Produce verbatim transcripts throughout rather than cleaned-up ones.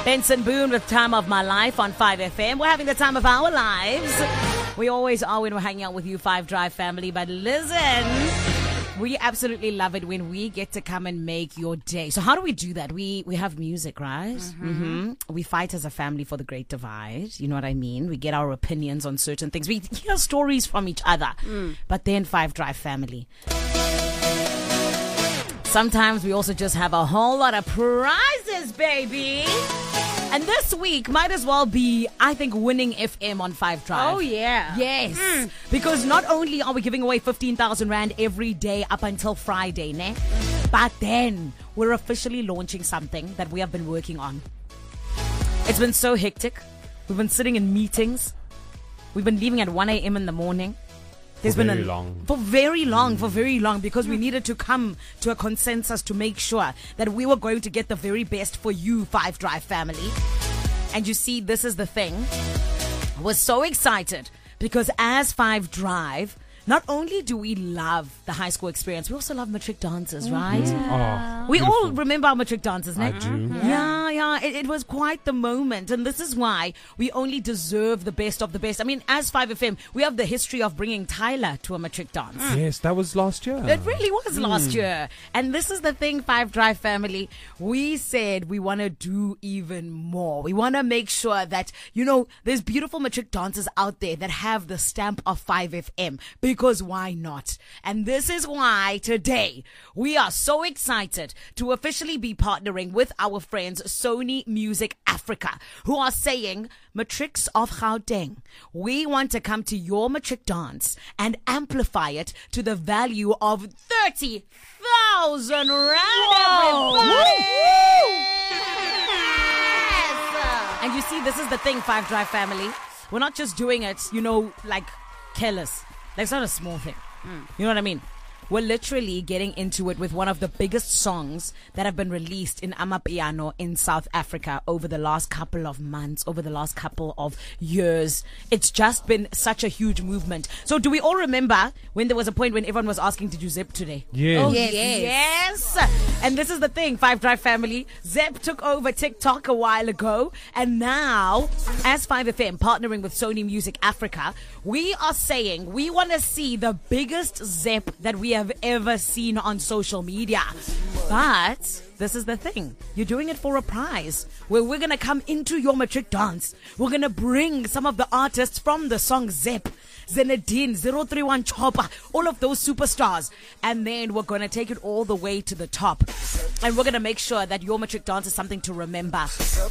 Benson Boone with Time of My Life on five F M. We're having the time of our lives. We always are when we're hanging out with you, Five Drive family. But listen, we absolutely love it when we get to come and make your day. So how do we do that? We we have music, right? Mm-hmm. Mm-hmm. We fight as a family for the great divide. You know what I mean? We get our opinions on certain things. We hear stories from each other. Mm. But then Five Drive family. Sometimes we also just have a whole lot of prizes, baby. And this week might as well be, I think, winning F M on five Drive. Oh, yeah. Yes. Mm. Because not only are we giving away fifteen thousand rand every day up until Friday, ne? But then we're officially launching something that we have been working on. It's been so hectic. We've been sitting in meetings. We've been leaving at one a.m. in the morning. There's for been very a, long. For very long, for very long, because we needed to come to a consensus to make sure that we were going to get the very best for you, Five Drive family. And you see, this is the thing. I was so excited because as Five Drive, not only do we love the high school experience, we also love matric dances, right? Yeah. Oh, we beautiful. all remember our matric dances, I right? do. Yeah, yeah. It, it was quite the moment. And this is why we only deserve the best of the best. I mean, as five F M, we have the history of bringing Tyler to a matric dance. Yes, that was last year. It really was Mm. last year. And this is the thing, Five Drive family. We said we want to do even more. We want to make sure that, you know, there's beautiful matric dancers out there that have the stamp of five F M. Because why not? And this is why today we are so excited to officially be partnering with our friends Sony Music Africa, who are saying, Matrics of Gauteng, we want to come to your matric dance and amplify it to the value of thirty thousand rand, everybody! Yes! And you see, this is the thing, Five Drive family. We're not just doing it, you know, like careless. That's not a small thing. Mm. You know what I mean? We're literally getting into it with one of the biggest songs that have been released in Amapiano in South Africa over the last couple of months, over the last couple of years. It's just been such a huge movement. So do we all remember when there was a point when everyone was asking, did you Zep today? Yes. Oh, yes. Yes. Yes. And this is the thing, Five Drive family. Zep took over TikTok a while ago. And now, as five F M, partnering with Sony Music Africa, we are saying we want to see the biggest Zep that we have have ever seen on social media. But this is the thing. You're doing it for a prize where we're going to come into your matric dance. We're going to bring some of the artists from the song Zep, Zenedine, zero three one Chopper, all of those superstars. And then we're going to take it all the way to the top. And we're going to make sure that your matric dance is something to remember.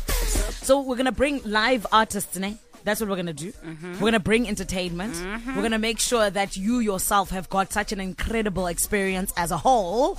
So we're going to bring live artists, ne? That's what we're going to do. Mm-hmm. We're going to bring entertainment. Mm-hmm. We're going to make sure that you yourself have got such an incredible experience as a whole.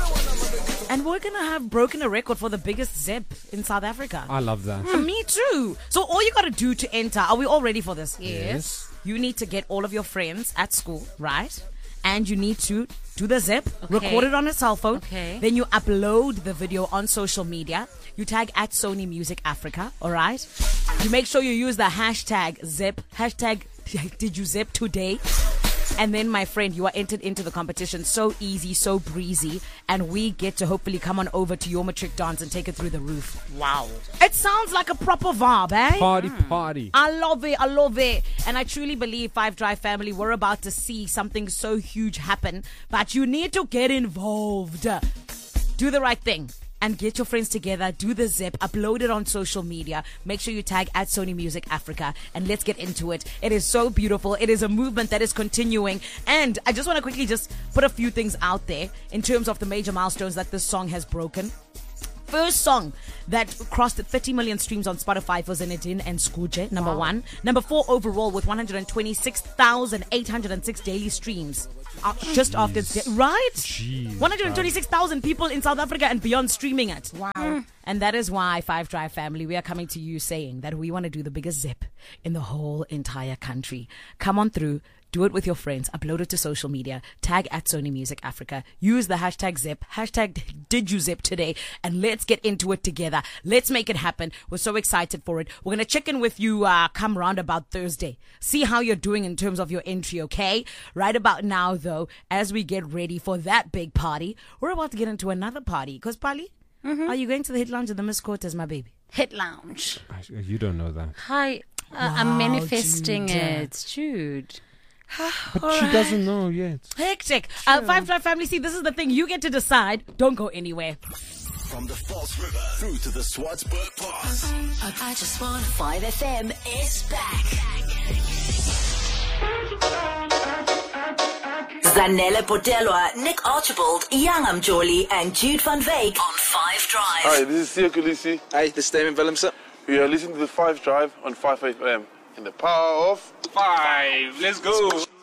And we're going to have broken a record for the biggest Zep in South Africa. I love that. Mm. Me too. So all you got to do to enter, are we all ready for this? Yes. You need to get all of your friends at school, right? And you need to do the Zep, okay. record it on a cell phone. Okay. Then you upload the video on social media. You tag at Sony Music Africa, all right? You make sure you use the hashtag Zep, hashtag did you Zep today? And then, my friend, you are entered into the competition. So easy, so breezy. And we get to hopefully come on over to your matric dance and take it through the roof. Wow. It sounds like a proper vibe, eh? Party, party. I love it. I love it. And I truly believe, Five Drive family, we're about to see something so huge happen. But you need to get involved. Do the right thing. And get your friends together, do the Zep, upload it on social media. Make sure you tag at Sony Music Africa and let's get into it. It is so beautiful. It is a movement that is continuing. And I just want to quickly just put a few things out there in terms of the major milestones that this song has broken. First song that crossed thirty million streams on Spotify for Zenedine and Skuje, number wow. one. Number four overall with one hundred twenty-six thousand eight hundred six daily streams. Uh, just Jeez. after, its de- right? Jeez, one hundred twenty-six thousand people in South Africa and beyond streaming it. Wow. Mm. And that is why, Five Drive family, we are coming to you saying that we want to do the biggest Zep in the whole entire country. Come on through. Do it with your friends. Upload it to social media. Tag at Sony Music Africa. Use the hashtag Zep. Hashtag did you Zep today? And let's get into it together. Let's make it happen. We're so excited for it. We're going to check in with you uh, come round about Thursday. See how you're doing in terms of your entry, okay? Right about now, though, as we get ready for that big party, we're about to get into another party. Because, Pali, Are you going to the hit lounge or the Miss Quarters, my baby? Hit Lounge. I- You don't know that. Hi. Uh, I'm Wow, manifesting Jude. it. Jude. But she doesn't know yet. Hectic. Uh, Five Drive family, see, this is the thing. You get to decide. Don't go anywhere. From the False River through to the Swartsburg Pass. I just want five F M is back. Zanele Potelwa, Nick Archibald, Young Amjoli, and Jude van Veek on Five Drive. Hi, this is Sia Kulisi. Hey, this is Damon Willemse. We are listening to the Five Drive on five F M. In the power of Five, let's go.